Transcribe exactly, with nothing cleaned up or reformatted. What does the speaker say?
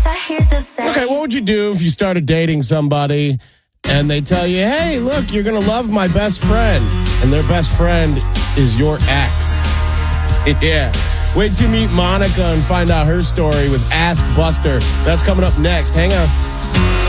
I hear the sound. Okay, what would you do if you started dating somebody and they tell you, hey, look, you're going to love my best friend, and their best friend is your ex? Yeah. Wait till you meet Monica and find out her story with Ask Buster. That's coming up next. Hang on.